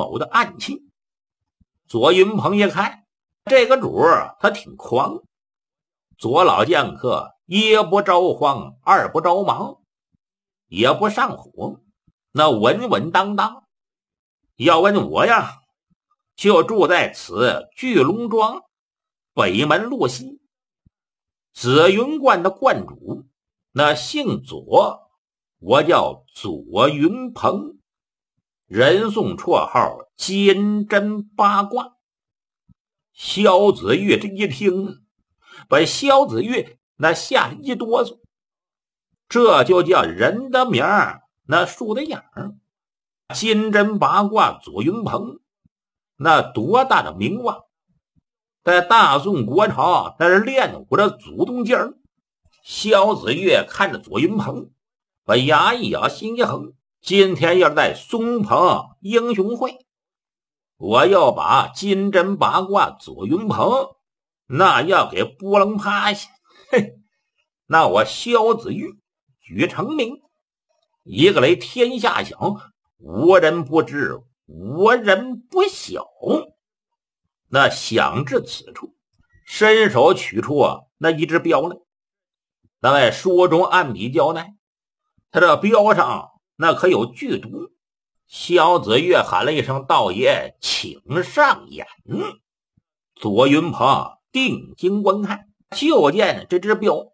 口的暗器。左云鹏一看这个主他挺狂，左老剑客一不着慌，二不着忙，也不上火，那稳稳当当。要问我呀，就住在此巨龙庄北门路西，紫云观的观主那姓左，我叫左云鹏，人送绰号金针八卦。萧子玉这一听，把萧子玉那吓了一哆嗦，这就叫人的名儿，那树的样儿。金针八卦左云鹏，那多大的名望，在大宋国朝那是练武的祖宗劲儿。萧子玉看着左云鹏，把牙一咬，心一横，今天要在松鹏英雄会，我要把金针八卦左云鹏那要给拨楞趴下。嘿，那我萧子玉举成名，一个雷天下响，无人不知，无人不晓。那想至此处，伸手取出那一只镖来。那在书中暗笔交代，他这镖上那可有剧毒。萧子玉喊了一声：“道爷，请上眼。”左云鹏定睛观看，就见这只镖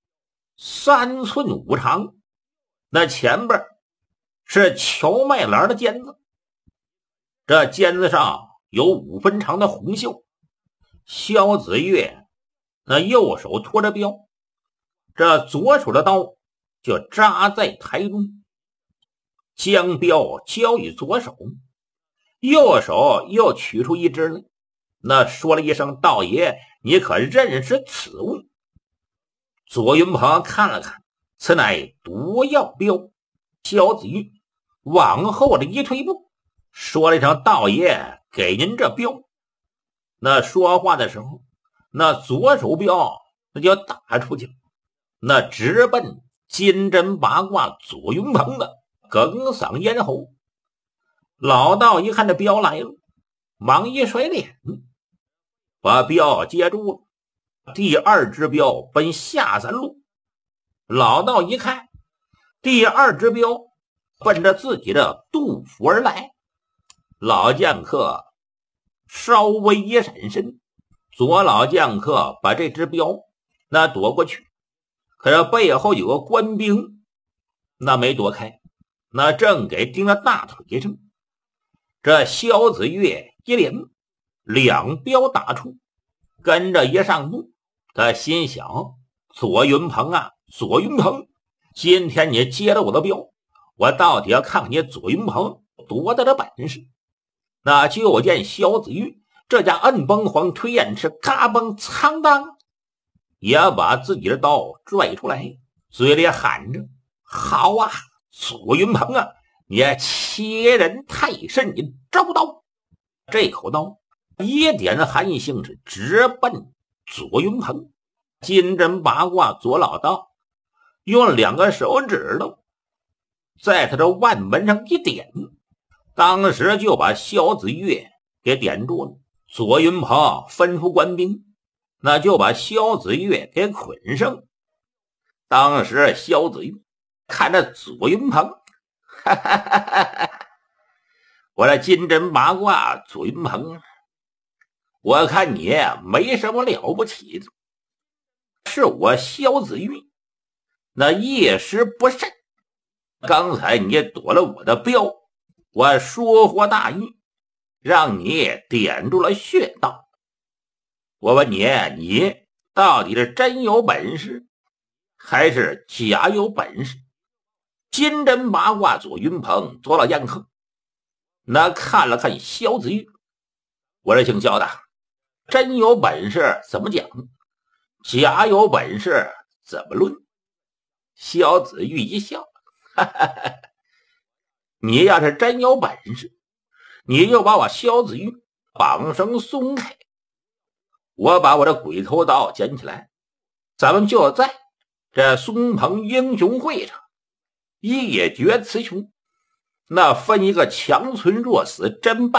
3寸5长，那前边是荞麦篮的尖子，这尖子上有5分长的红袖。萧子玉那右手托着镖，这左手的刀就扎在台中，将镖交与左手，右手又取出一支来，那说了一声：“道爷，你可认识此物？”左云鹏看了看，此乃毒药镖。萧子玉往后的一退步，说了一声：“道爷，给您这镖。”那说话的时候，那左手镖那就打出去了，那直奔金针八卦左云鹏的哽嗓咽喉。老道一看这镖来了，忙一甩脸，把镖接住了。第2支镖奔下山路。老道一看，第2支镖奔着自己的肚腹而来。老剑客稍微一闪身，左老剑客把这支镖那躲过去，可是背后有个官兵那没躲开，那正给盯着大腿上。这萧子玉一连2镖打出，跟着一上路，他心想：左云鹏啊，左云鹏，今天你接了我的镖，我到底要看看你左云鹏多大的本事。那就见萧子玉这家摁崩黄推燕翅，嘎嘣苍当也把自己的刀拽出来，嘴里喊着：“好啊，左云鹏啊，你欺人太甚，你招刀！”这口刀一点寒性，是直奔左云鹏。金针八卦左老道用2个手指头在他的腕门上一点，当时就把萧子玉给点住了。左云鹏吩咐官兵，那就把萧子玉给捆上。当时萧子玉看着左云鹏，哈哈哈哈哈，我这金针八卦左云鹏，我看你没什么了不起的，是我萧子玉那一时不慎，刚才你躲了我的镖，我疏忽大意，让你点住了穴道。我问你，你到底是真有本事还是假有本事？金针八卦左云鹏左老剑客那看了看萧子玉，我这姓萧的，真有本事怎么讲，假有本事怎么论？萧子玉一笑，哈哈哈，你要是真有本事，你就把我萧子玉绑绳松开，我把我的鬼头刀捡起来，咱们就在这松鹏英雄会上一决雌雄，那分一个强存弱死，真败